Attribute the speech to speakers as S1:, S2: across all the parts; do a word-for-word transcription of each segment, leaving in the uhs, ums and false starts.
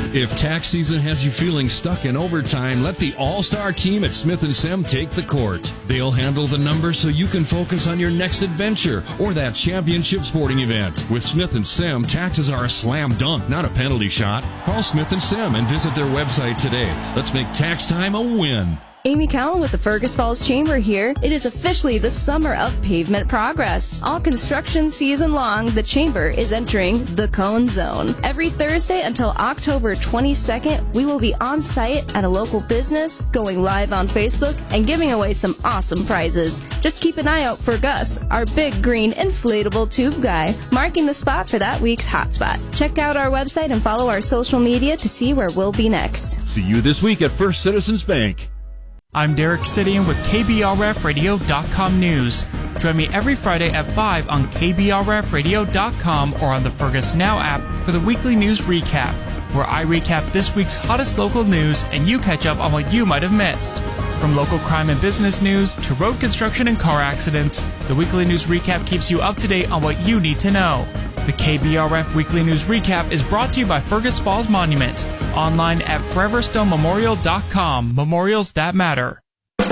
S1: If tax season has you feeling stuck in overtime, let the all-star team at Smith and Sem take the court. They'll handle the numbers so you can focus on your next adventure or that championship sporting event. With Smith and Sem, taxes are a slam dunk, not a penalty shot. Call Smith and Sem and visit their website today. Let's make tax time a win.
S2: Amy Cowan with the Fergus Falls Chamber here. It is officially the summer of pavement progress. All construction season long, the Chamber is entering the Cone Zone. Every Thursday until October twenty-second, we will be on site at a local business, going live on Facebook, and giving away some awesome prizes. Just keep an eye out for Gus, our big green inflatable tube guy, marking the spot for that week's hotspot. Check out our website and follow our social media to see where we'll be next.
S1: See you this week at First Citizens Bank.
S3: I'm Derek Sidian with K B R F radio dot com News. Join me every Friday at five on K B R F radio dot com or on the Fergus Now app for the weekly news recap, where I recap this week's hottest local news and you catch up on what you might have missed. From local crime and business news to road construction and car accidents, the weekly news recap keeps you up to date on what you need to know. The K B R F Weekly News Recap is brought to you by Fergus Falls Monument. Online at forever stone memorial dot com. Memorials that matter.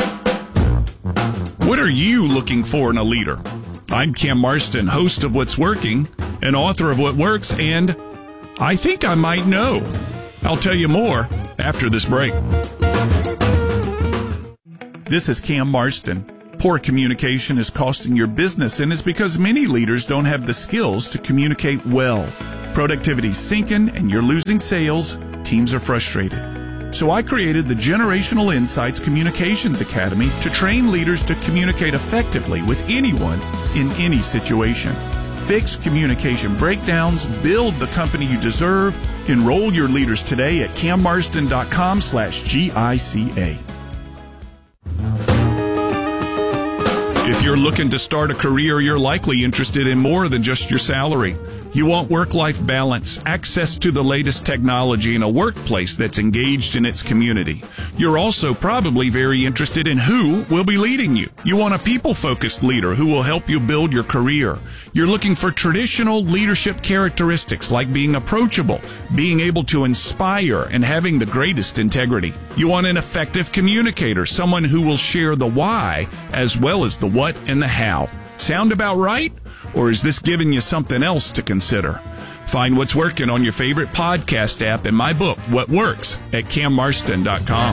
S4: What are you looking for in a leader? I'm Cam Marston, host of What's Working, and author of What Works, and I think I might know. I'll tell you more after this break. This is Cam Marston. Poor communication is costing your business, and it's because many leaders don't have the skills to communicate well. Productivity's sinking, and you're losing sales. Teams are frustrated. So I created the Generational Insights Communications Academy to train leaders to communicate effectively with anyone in any situation. Fix communication breakdowns, build the company you deserve. Enroll your leaders today at cammarston.com slash GICA. If you're looking to start a career, you're likely interested in more than just your salary. You want work-life balance, access to the latest technology, and a workplace that's engaged in its community. You're also probably very interested in who will be leading you. You want a people-focused leader who will help you build your career. You're looking for traditional leadership characteristics like being approachable, being able to inspire, and having the greatest integrity. You want an effective communicator, someone who will share the why as well as the what and the how. Sound about right? Or is this giving you something else to consider? Find What's Working on your favorite podcast app and my book, What Works, at cam marston dot com.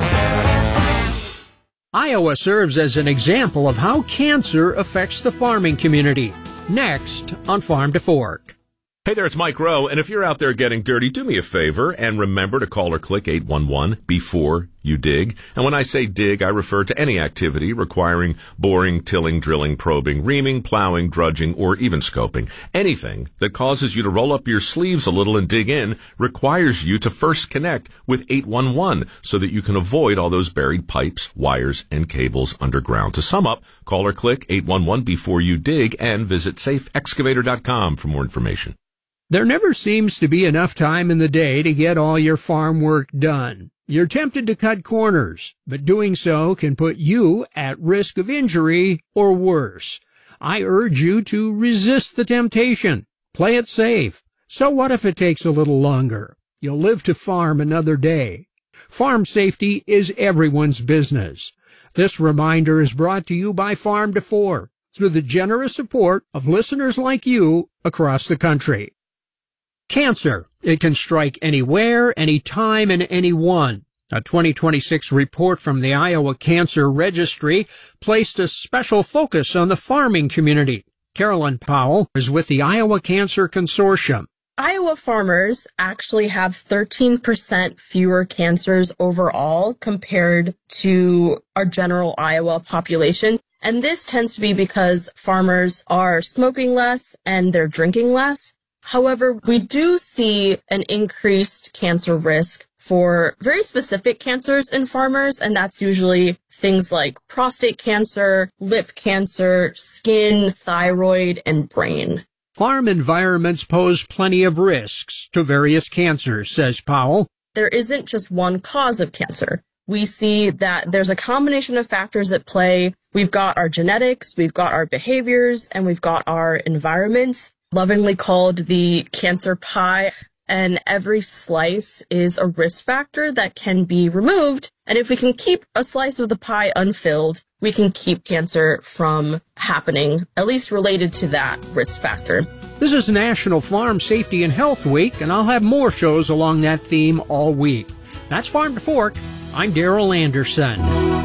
S5: Iowa serves as an example of how cancer affects the farming community. Next on Farm to Fork.
S6: Hey there, it's Mike Rowe, and if you're out there getting dirty, do me a favor and remember to call or click eight one one before you dig. And when I say dig, I refer to any activity requiring boring, tilling, drilling, probing, reaming, plowing, drudging, or even scoping. Anything that causes you to roll up your sleeves a little and dig in requires you to first connect with eight one one so that you can avoid all those buried pipes, wires, and cables underground. To sum up, call or click eight one one before you dig and visit safe excavator dot com for more information.
S5: There never seems to be enough time in the day to get all your farm work done. You're tempted to cut corners, but doing so can put you at risk of injury or worse. I urge you to resist the temptation. Play it safe. So what if it takes a little longer? You'll live to farm another day. Farm safety is everyone's business. This reminder is brought to you by Farm to Fork through the generous support of listeners like you across the country. Cancer. It can strike anywhere, anytime, and anyone. A twenty twenty-six report from the Iowa Cancer Registry placed a special focus on the farming community. Carolyn Powell is with the Iowa Cancer Consortium.
S7: Iowa farmers actually have thirteen percent fewer cancers overall compared to our general Iowa population. And this tends to be because farmers are smoking less and they're drinking less. However, we do see an increased cancer risk for very specific cancers in farmers, and that's usually things like prostate cancer, lip cancer, skin, thyroid, and brain.
S5: Farm environments pose plenty of risks to various cancers, says Powell.
S7: There isn't just one cause of cancer. We see that there's a combination of factors at play. We've got our genetics, we've got our behaviors, and we've got our environments, lovingly called the cancer pie. and every slice is a risk factor that can be removed. And if we can keep a slice of the pie unfilled, we can keep cancer from happening, at least related to that risk factor.
S5: This is National Farm Safety and Health Week, and I'll have more shows along that theme all week. That's Farm to Fork. I'm Daryl Anderson.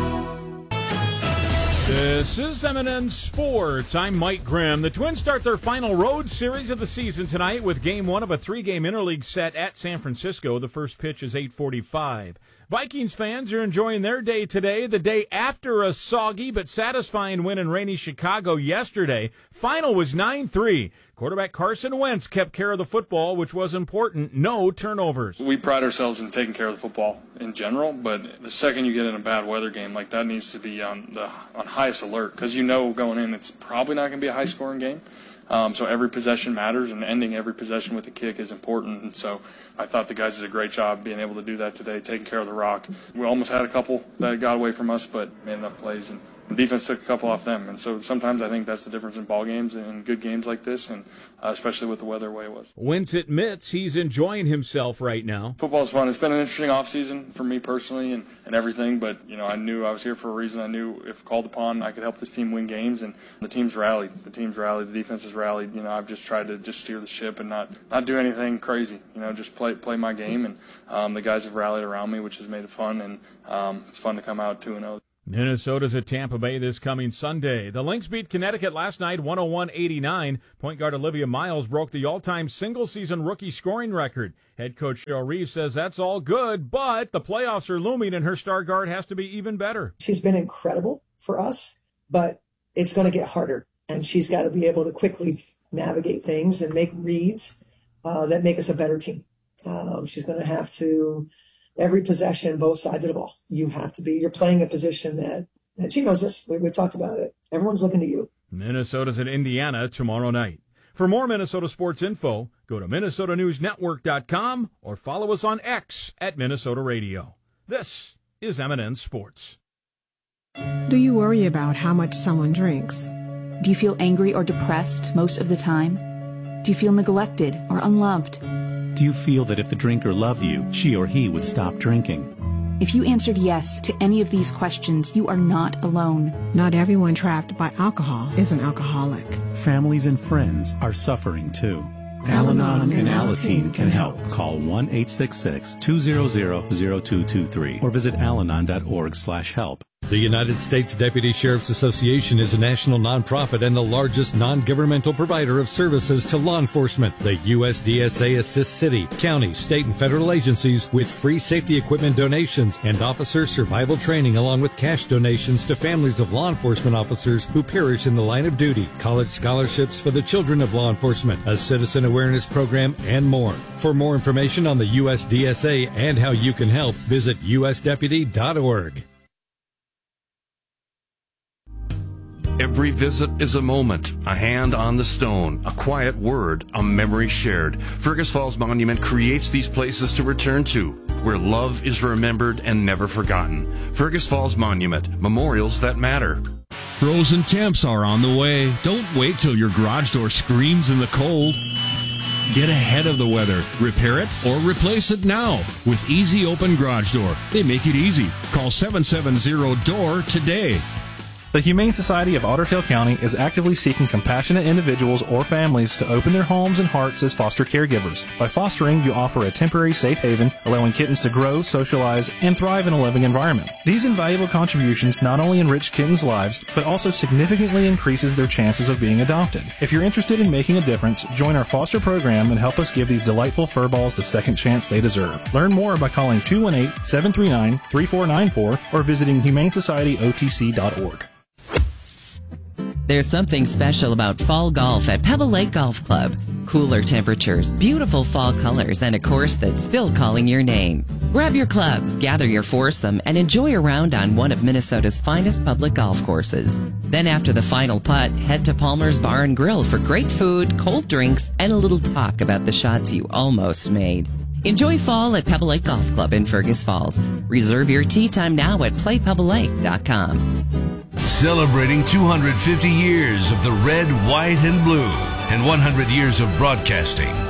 S8: This is M and N Sports. I'm Mike Grimm. The Twins start their final road series of the season tonight with game one of a three-game interleague set at San Francisco. The first pitch is eight forty-five. Vikings fans are enjoying their day today, the day after a soggy but satisfying win in rainy Chicago yesterday. Final was nine three. Quarterback Carson Wentz kept care of the football, which was important. No turnovers.
S9: We pride ourselves in taking care of the football in general, but the second you get in a bad weather game like that, needs to be on the on highest alert, because you know going in it's probably not going to be a high-scoring game. Um, so every possession matters, and ending every possession with a kick is important. And so I thought the guys did a great job being able to do that today, taking care of the rock. We almost had a couple that got away from us, but made enough plays, and the defense took a couple off them. And so sometimes I think that's the difference in ball games and good games like this, and uh, especially with the weather the way it was.
S8: Wentz admits he's enjoying himself right now.
S9: Football's fun. It's been an interesting offseason for me personally and, and everything, but you know, I knew I was here for a reason. I knew if called upon, I could help this team win games, and the team's rallied. The team's rallied. The defense has rallied. You know, I've just tried to just steer the ship and not, not do anything crazy. You know, just play play my game, and um, the guys have rallied around me, which has made it fun, and um, it's fun to come out two and oh.
S8: Minnesota's at Tampa Bay this coming Sunday. The Lynx beat Connecticut last night, one oh one eighty-nine. Point guard Olivia Miles broke the all-time single-season rookie scoring record. Head coach Cheryl Reeves says that's all good, but the playoffs are looming and her star guard has to be even better.
S10: She's been incredible for us, but it's going to get harder, and she's got to be able to quickly navigate things and make reads uh, that make us a better team. Um, she's going to have to... Every possession, both sides of the ball, you have to be, you're playing a position that, and she knows this, we, we've talked about it. Everyone's looking to you.
S8: Minnesota's at Indiana tomorrow night. For more Minnesota sports info, go to Minnesota News Network dot com or follow us on X at Minnesota Radio. This is M and N Sports.
S11: Do you worry about how much someone drinks?
S12: Do you feel angry or depressed most of the time? Do you feel neglected or unloved?
S13: Do you feel that if the drinker loved you, she or he would stop drinking?
S12: If you answered yes to any of these questions, you are not alone.
S11: Not everyone trapped by alcohol is an alcoholic.
S13: Families and friends are suffering too. Al-Anon and Alateen can help. Call one eight six six, two zero zero, zero two two three or visit alanon dot org slash help.
S1: The United States Deputy Sheriff's Association is a national nonprofit and the largest non-governmental provider of services to law enforcement. The U S D S A assists city, county, state, and federal agencies with free safety equipment donations and officer survival training, along with cash donations to families of law enforcement officers who perish in the line of duty, college scholarships for the children of law enforcement, a citizen awareness program, and more. For more information on the U S D S A and how you can help, visit U S deputy dot org.
S14: Every visit is a moment, a hand on the stone, a quiet word, a memory shared. Fergus Falls Monument creates these places to return to, where love is remembered and never forgotten. Fergus Falls Monument, memorials that matter.
S1: Frozen temps are on the way. Don't wait till your garage door screams in the cold. Get ahead of the weather. Repair it or replace it now with Easy Open Garage Door. They make it easy. Call seven seven zero D O O R today.
S15: The Humane Society of Otter Tail County is actively seeking compassionate individuals or families to open their homes and hearts as foster caregivers. By fostering, you offer a temporary safe haven, allowing kittens to grow, socialize, and thrive in a loving environment. These invaluable contributions not only enrich kittens' lives, but also significantly increases their chances of being adopted. If you're interested in making a difference, join our foster program and help us give these delightful furballs the second chance they deserve. Learn more by calling two one eight, seven three nine, three four nine four or visiting humane society o t c dot org.
S16: There's something special about fall golf at Pebble Lake Golf Club. Cooler temperatures, beautiful fall colors, and a course that's still calling your name. Grab your clubs, gather your foursome, and enjoy a round on one of Minnesota's finest public golf courses. Then after the final putt, head to Palmer's Bar and Grill for great food, cold drinks, and a little talk about the shots you almost made. Enjoy fall at Pebble Lake Golf Club in Fergus Falls. Reserve your tee time now at play pebble lake dot com.
S17: Celebrating two hundred fifty years of the red, white, and blue and one hundred years of broadcasting.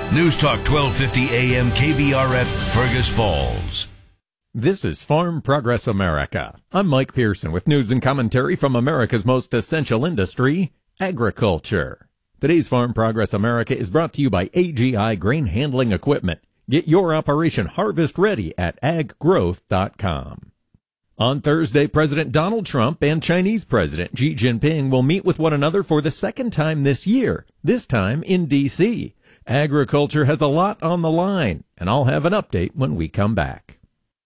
S17: News Talk twelve fifty A M K B R F, Fergus Falls.
S18: This is Farm Progress America. I'm Mike Pearson with news and commentary from America's most essential industry, agriculture. Today's Farm Progress America is brought to you by A G I Grain Handling Equipment. Get your operation harvest ready at ag growth dot com. On Thursday, President Donald Trump and Chinese President Xi Jinping will meet with one another for the second time this year, this time in D C Agriculture has a lot on the line, and I'll have an update when we come back.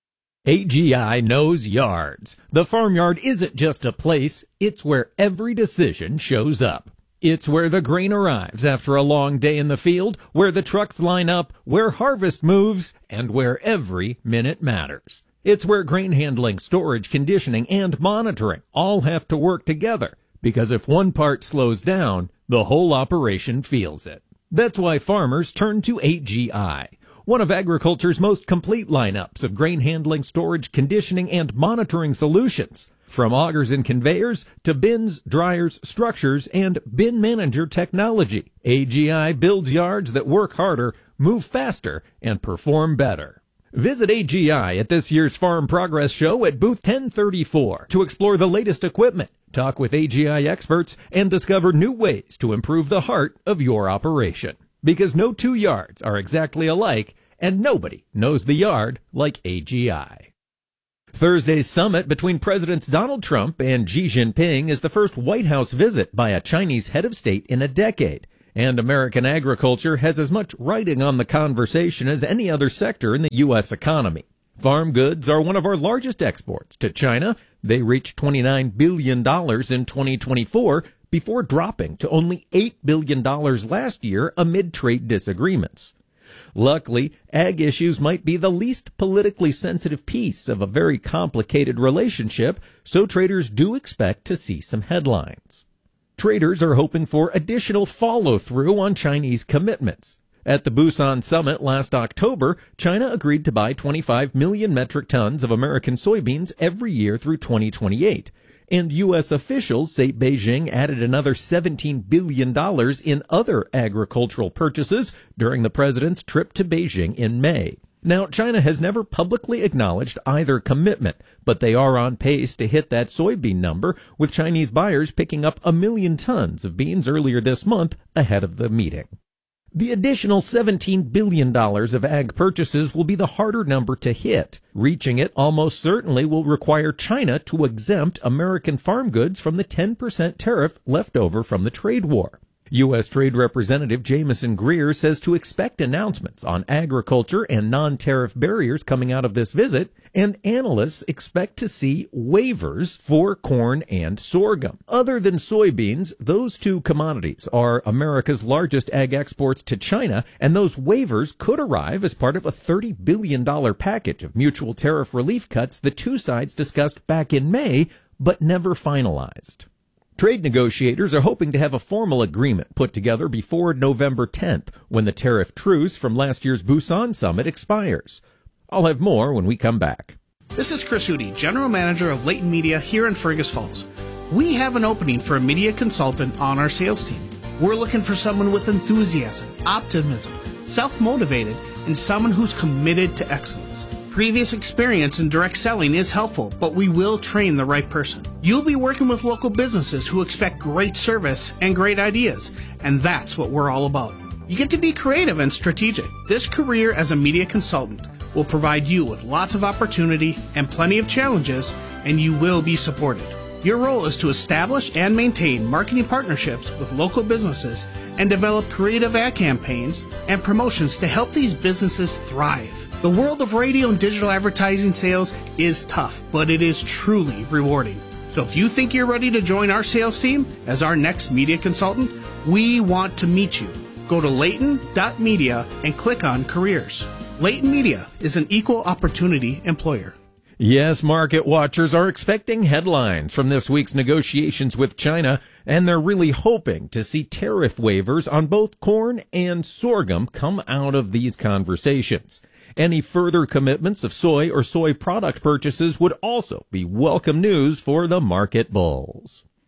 S18: A G I knows yards. The farmyard isn't just a place, it's where every decision shows up. It's where the grain arrives after a long day in the field, where the trucks line up, where harvest moves, and where every minute matters. It's where grain handling, storage, conditioning, and monitoring all have to work together, because if one part slows down, the whole operation feels it. That's why farmers turn to A G I, one of agriculture's most complete lineups of grain handling, storage, conditioning, and monitoring solutions. From augers and conveyors to bins, dryers, structures, and bin manager technology, A G I builds yards that work harder, move faster, and perform better. Visit A G I at this year's Farm Progress Show at booth ten thirty-four to explore the latest equipment, talk with A G I experts, and discover new ways to improve the heart of your operation. Because no two yards are exactly alike, and nobody knows the yard like A G I. Thursday's summit between Presidents Donald Trump and Xi Jinping is the first White House visit by a Chinese head of state in a decade. And American agriculture has as much writing on the conversation as any other sector in the U S economy. Farm goods are one of our largest exports to China. They reached twenty-nine billion dollars in twenty twenty-four before dropping to only eight billion dollars last year amid trade disagreements. Luckily, ag issues might be the least politically sensitive piece of a very complicated relationship, so traders do expect to see some headlines. Traders are hoping for additional follow-through on Chinese commitments. At the Busan Summit last October, China agreed to buy twenty-five million metric tons of American soybeans every year through twenty twenty-eight. And U S officials say Beijing added another seventeen billion dollars in other agricultural purchases during the president's trip to Beijing in May. Now, China has never publicly acknowledged either commitment, but they are on pace to hit that soybean number, with Chinese buyers picking up a million tons of beans earlier this month ahead of the meeting. The additional seventeen billion dollars of ag purchases will be the harder number to hit. Reaching it almost certainly will require China to exempt American farm goods from the ten percent tariff left over from the trade war. U S. Trade Representative Jamison Greer says to expect announcements on agriculture and non-tariff barriers coming out of this visit, and analysts expect to see waivers for corn and sorghum. Other than soybeans, those two commodities are America's largest ag exports to China, and those waivers could arrive as part of a thirty billion dollars package of mutual tariff relief cuts the two sides discussed back in May, but never finalized. Trade negotiators are hoping to have a formal agreement put together before November tenth, when the tariff truce from last year's Busan Summit expires. I'll have more when we come back.
S19: This is Chris Hootie, General Manager of Leighton Media here in Fergus Falls. We have an opening for a media consultant on our sales team. We're looking for someone with enthusiasm, optimism, self-motivated, and someone who's committed to excellence. Previous experience in direct selling is helpful, but we will train the right person. You'll be working with local businesses who expect great service and great ideas, and that's what we're all about. You get to be creative and strategic. This career as a media consultant will provide you with lots of opportunity and plenty of challenges, and you will be supported. Your role is to establish and maintain marketing partnerships with local businesses and develop creative ad campaigns and promotions to help these businesses thrive. The world of radio and digital advertising sales is tough, but it is truly rewarding. So if you think you're ready to join our sales team as our next media consultant, we want to meet you. Go to Leighton dot media and click on careers. Leighton Media is an equal opportunity employer.
S18: Yes, market watchers are expecting headlines from this week's negotiations with China, and they're really hoping to see tariff waivers on both corn and sorghum come out of these conversations. Any further commitments of soy or soy product purchases would also be welcome news for the market bulls.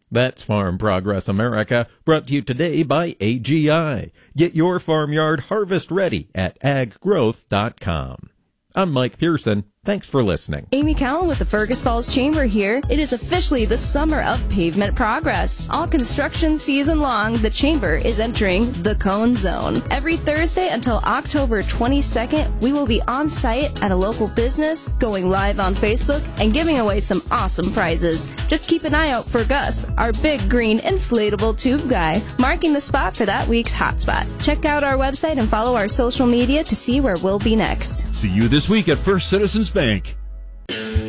S18: That's Farm Progress America, brought to you today by A G I. Get your farmyard harvest ready at ag growth dot com. I'm Mike Pearson. Thanks for listening.
S2: Amy Cowan with the Fergus Falls Chamber here. It is officially the summer of pavement progress. All construction season long, the Chamber is entering the Cone Zone. Every Thursday until October twenty-second, we will be on site at a local business, going live on Facebook, and giving away some awesome prizes. Just keep an eye out for Gus, our big green inflatable tube guy, marking the spot for that week's hotspot. Check out our website and follow our social media to see where we'll be next.
S1: See you this week at First Citizens Bank.